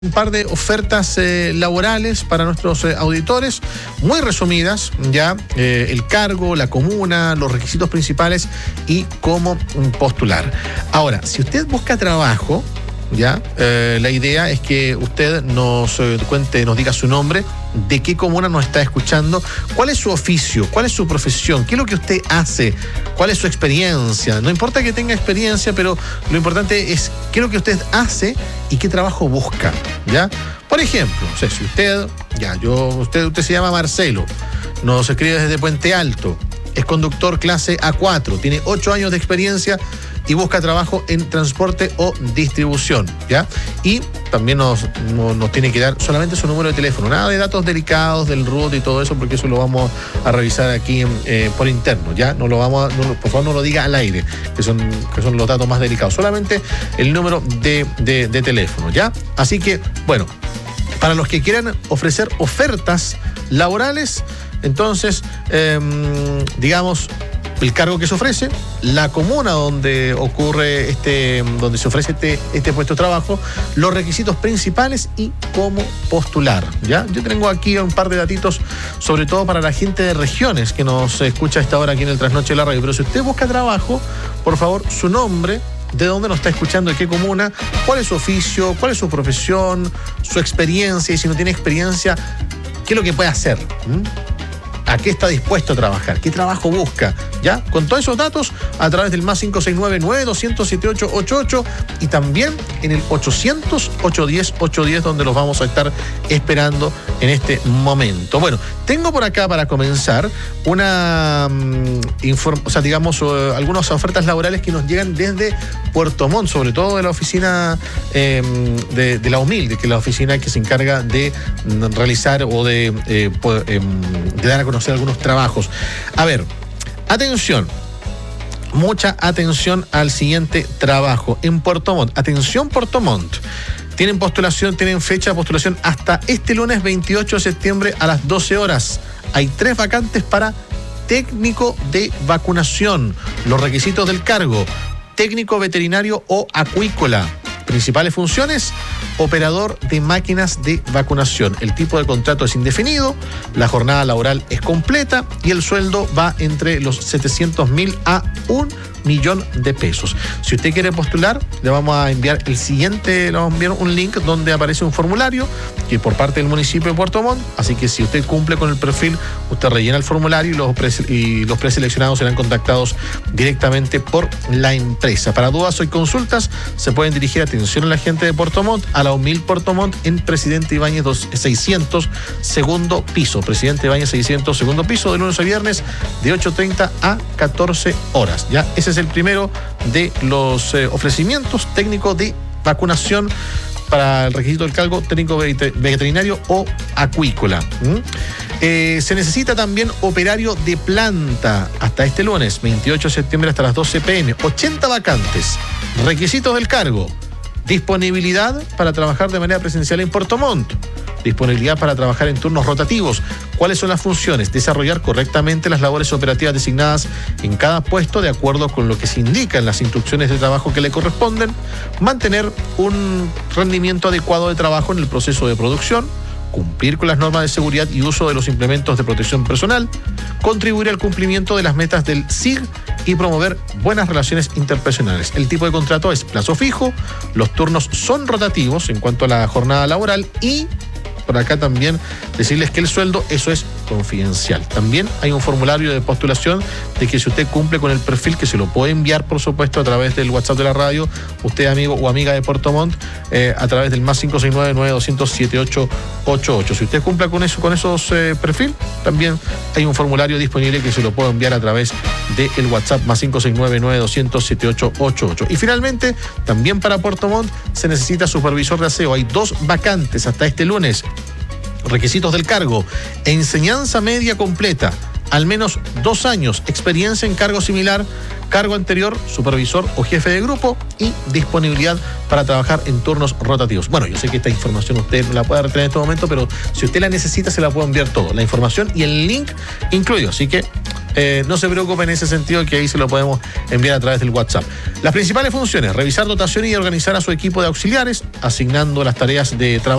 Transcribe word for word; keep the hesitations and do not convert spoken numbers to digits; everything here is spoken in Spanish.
Un par de ofertas eh, laborales para nuestros eh, auditores, muy resumidas, ya, eh, el cargo, la comuna, los requisitos principales y cómo postular. Ahora, si usted busca trabajo, ya, eh, la idea es que usted nos eh, cuente, nos diga su nombre, de qué comuna nos está escuchando, cuál es su oficio, cuál es su profesión, qué es lo que usted hace, cuál es su experiencia. No importa que tenga experiencia, pero lo importante es qué es lo que usted hace y qué trabajo busca, ¿ya? Por ejemplo, o sea, si usted, ya, yo, usted, usted se llama Marcelo, nos escribe desde Puente Alto, es conductor clase A cuatro, tiene ocho años de experiencia y busca trabajo en transporte o distribución, ¿ya? Y también nos, nos, nos tiene que dar solamente su número de teléfono, nada de datos delicados del R U T y todo eso, porque eso lo vamos a revisar aquí eh, por interno, ¿ya? No lo vamos a, no, por favor no lo diga al aire, que son, que son los datos más delicados, solamente el número de, de, de teléfono, ¿ya? Así que, bueno, para los que quieran ofrecer ofertas laborales, entonces, eh, digamos, el cargo que se ofrece, la comuna donde ocurre este, donde se ofrece este, este puesto de trabajo, los requisitos principales y cómo postular, ¿ya? Yo tengo aquí un par de datitos, sobre todo para la gente de regiones que nos escucha a esta hora aquí en el Trasnoche de la Radio. Pero si usted busca trabajo, por favor, su nombre, de dónde nos está escuchando, de qué comuna, cuál es su oficio, cuál es su profesión, su experiencia, y si no tiene experiencia, qué es lo que puede hacer, ¿Mm? ¿A qué está dispuesto a trabajar? ¿Qué trabajo busca? ¿Ya? Con todos esos datos, a través del más cinco seis nueve, nueve dos cero cero, siete ocho ocho ocho y también en el ochocientos, ochocientos diez, ochocientos diez, donde los vamos a estar esperando en este momento. Bueno, tengo por acá para comenzar una, um, inform- o sea, digamos, uh, algunas ofertas laborales que nos llegan desde Puerto Montt, sobre todo de la oficina eh, de, de la Humilde, que es la oficina que se encarga de mm, realizar o de, eh, poder, eh, de dar a conocer algunos trabajos. A ver, atención, mucha atención al siguiente trabajo en Puerto Montt. Atención, Puerto Montt. Tienen postulación, tienen fecha de postulación hasta este lunes veintiocho de septiembre a las doce horas. Hay tres vacantes para técnico de vacunación. Los requisitos del cargo: técnico veterinario o acuícola. Principales funciones: operador de máquinas de vacunación. El tipo de contrato es indefinido, la jornada laboral es completa y el sueldo va entre los setecientos mil a un millón de pesos. Si usted quiere postular, le vamos a enviar el siguiente, le vamos a enviar un link donde aparece un formulario que por parte del municipio de Puerto Montt, así que si usted cumple con el perfil, usted rellena el formulario y los, pre- y los preseleccionados serán contactados directamente por la empresa. Para dudas o consultas, se pueden dirigir, atención a la gente de Puerto Montt, a la Humil Puerto Montt en Presidente Ibáñez seiscientos, segundo piso. Presidente Ibáñez seiscientos, segundo piso, de lunes a viernes, de ocho treinta a catorce horas. Ya, ese es el primero de los eh, ofrecimientos: técnico de vacunación para el requisito del cargo, técnico veterinario o acuícola. ¿Mm? Eh, se necesita también operario de planta hasta este lunes, veintiocho de septiembre, hasta las doce pm. ochenta vacantes. Requisitos del cargo: disponibilidad para trabajar de manera presencial en Puerto Montt. Disponibilidad para trabajar en turnos rotativos. ¿Cuáles son las funciones? Desarrollar correctamente las labores operativas designadas en cada puesto de acuerdo con lo que se indica en las instrucciones de trabajo que le corresponden. Mantener un rendimiento adecuado de trabajo en el proceso de producción. Cumplir con las normas de seguridad y uso de los implementos de protección personal. Contribuir al cumplimiento de las metas del S I G y promover buenas relaciones interpersonales. El tipo de contrato es plazo fijo. Los turnos son rotativos en cuanto a la jornada laboral y por acá también decirles que el sueldo, eso es confidencial. También hay un formulario de postulación de que si usted cumple con el perfil, que se lo puede enviar, por supuesto, a través del WhatsApp de la radio, usted amigo o amiga de Puerto Montt, eh, a través del más cinco seis nueve, nueve dos cero cero, siete ocho ocho ocho. Si usted cumple con eso, con esos eh, perfil, también hay un formulario disponible que se lo puede enviar a través del WhatsApp más cinco seis nueve, nueve dos cero cero, siete ocho ocho ocho. Y finalmente, también para Puerto Montt se necesita supervisor de aseo. Hay dos vacantes hasta este lunes. Requisitos del cargo: enseñanza media completa, al menos dos años, experiencia en cargo similar, cargo anterior, supervisor o jefe de grupo y disponibilidad para trabajar en turnos rotativos. Bueno, yo sé que esta información usted no la puede retener en este momento, pero si usted la necesita, se la puedo enviar todo, la información y el link incluido. Así que eh, no se preocupe en ese sentido, que ahí se lo podemos enviar a través del WhatsApp. Las principales funciones: revisar dotación y organizar a su equipo de auxiliares, asignando las tareas de trabajo